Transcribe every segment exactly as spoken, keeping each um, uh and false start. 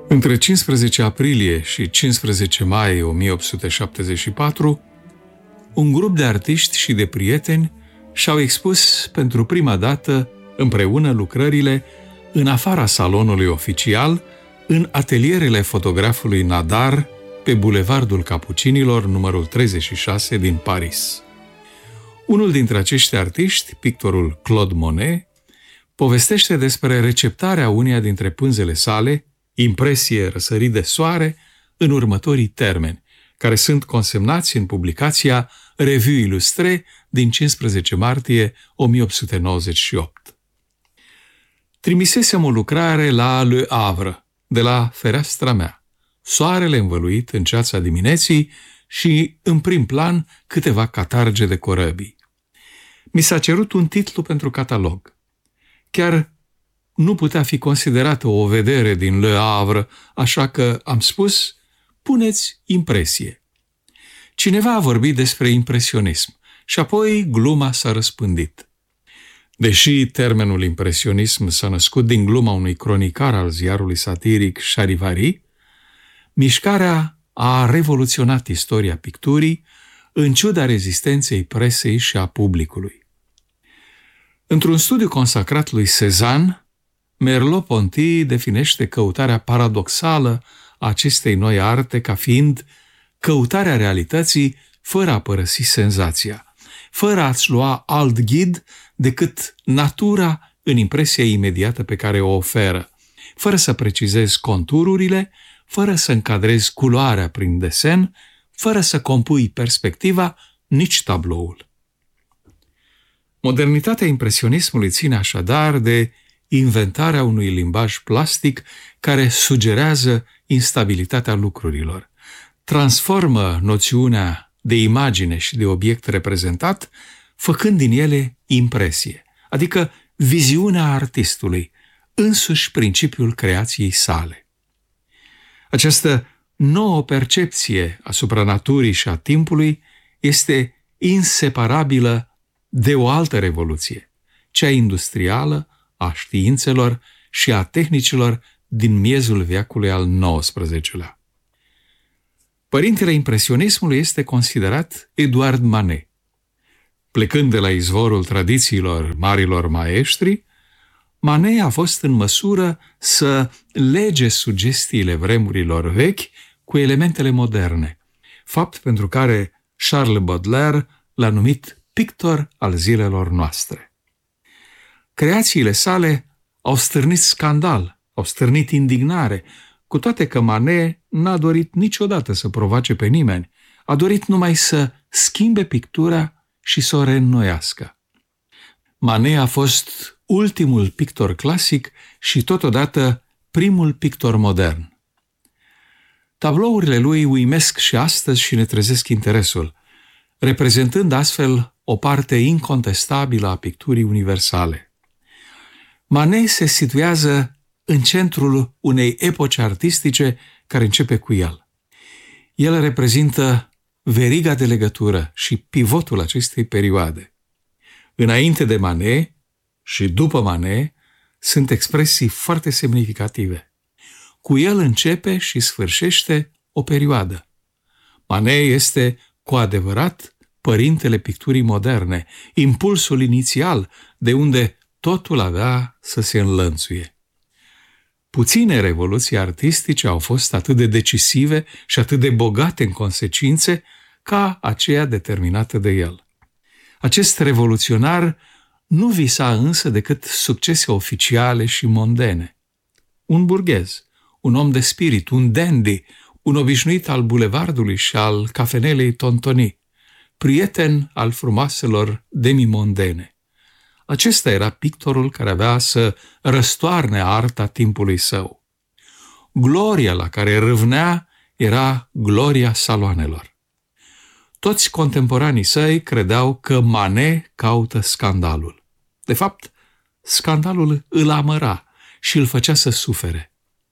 Între cincisprezece aprilie și cincisprezece mai o mie opt sute șaptezeci și patru, un grup de artiști și de prieteni și-au expus pentru prima dată împreună lucrările în afara salonului oficial, în atelierele fotografului Nadar, pe Bulevardul Capucinilor, numărul treizeci și șase din Paris. Unul dintre acești artiști, pictorul Claude Monet, povestește despre receptarea uneia dintre pânzele sale, Impresie răsărit de soare, în următorii termeni, care sunt consemnați în publicația Revue Illustrée din cincisprezece martie o mie opt sute nouăzeci și opt. Trimisesem o lucrare la Le Havre, de la fereastra mea, soarele învăluit în ceața dimineții și, în prim plan, câteva catarge de corăbii. Mi s-a cerut un titlu pentru catalog. Chiar nu putea fi considerată o vedere din Le Havre, așa că am spus, puneți impresie. Cineva a vorbit despre impresionism și apoi gluma s-a răspândit. Deși termenul impresionism s-a născut din gluma unui cronicar al ziarului satiric Charivari, mișcarea a revoluționat istoria picturii în ciuda rezistenței presei și a publicului. Într-un studiu consacrat lui Cézanne, Merleau-Ponty definește căutarea paradoxală a acestei noi arte ca fiind căutarea realității fără a părăsi senzația, fără a-ți lua alt ghid decât natura în impresia imediată pe care o oferă, fără să precizezi contururile, fără să încadrezi culoarea prin desen, fără să compui perspectiva, nici tabloul. Modernitatea impresionismului ține așadar de inventarea unui limbaj plastic care sugerează instabilitatea lucrurilor, transformă noțiunea de imagine și de obiect reprezentat, făcând din ele impresie, adică viziunea artistului, însuși principiul creației sale. Această nouă percepție asupra naturii și a timpului este inseparabilă de o altă revoluție, cea industrială, a științelor și a tehnicilor din miezul veacului al nouăsprezecelea. Părintele impresionismului este considerat Edouard Manet. Plecând de la izvorul tradițiilor marilor maestri, Manet a fost în măsură să lege sugestiile vremurilor vechi cu elementele moderne, fapt pentru care Charles Baudelaire l-a numit pictor al zilelor noastre. Creațiile sale au stârnit scandal, au stârnit indignare, cu toate că Manet n-a dorit niciodată să provoace pe nimeni, a dorit numai să schimbe pictura și să o reînnoiască. Manet a fost ultimul pictor clasic și totodată primul pictor modern. Tablourile lui uimesc și astăzi și ne trezesc interesul, reprezentând astfel o parte incontestabilă a picturii universale. Manet se situează în centrul unei epoci artistice care începe cu el. El reprezintă veriga de legătură și pivotul acestei perioade. Înainte de Manet și după Manet sunt expresii foarte semnificative. Cu el începe și sfârșește o perioadă. Manet este cu adevărat părintele picturii moderne, impulsul inițial de unde totul avea să se înlănțuie. Puține revoluții artistice au fost atât de decisive și atât de bogate în consecințe ca aceea determinată de el. Acest revoluționar nu visa însă decât succese oficiale și mondene. Un burghez, un om de spirit, un dandy, un obișnuit al bulevardului și al cafenelei Tontoni, prieten al frumoaselor demi-mondene. Acesta era pictorul care avea să răstoarne arta timpului său. Gloria la care râvnea era gloria saloanelor. Toți contemporanii săi credeau că Manet caută scandalul. De fapt, scandalul îl amăra și îl făcea să sufere.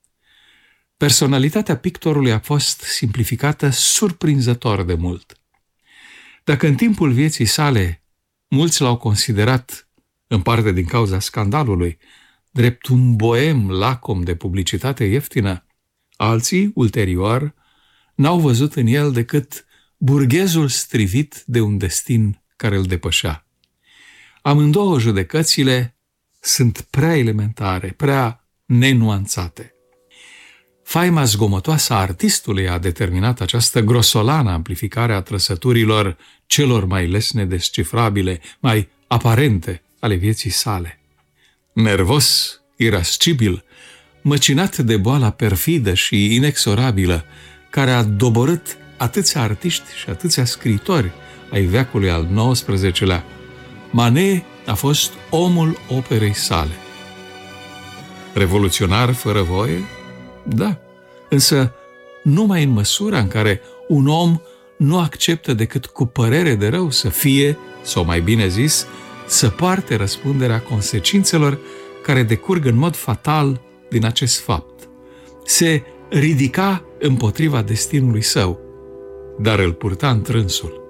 Personalitatea pictorului a fost simplificată surprinzător de mult. Dacă în timpul vieții sale mulți l-au considerat, în parte din cauza scandalului, drept un boem lacom de publicitate ieftină, Alții, ulterior, n-au văzut în el decât burghezul strivit de un destin care îl depășea. Amândouă judecățile sunt prea elementare, prea nenuanțate. Faima zgomotoasă a artistului a determinat această grosolană amplificare a trăsăturilor celor mai lesne descifrabile, mai aparente ale vieții sale. Nervos, irascibil, măcinat de boala perfidă și inexorabilă, care a doborât atâția artiști și atâția scriitori ai veacului al nouăsprezecelea, Manet a fost omul operei sale. Revoluționar fără voie? Da, însă numai în măsura în care un om nu acceptă decât cu părere de rău să fie, sau mai bine zis, să poarte răspunderea consecințelor care decurg în mod fatal din acest fapt. Se ridica împotriva destinului său, dar îl purta întrânsul.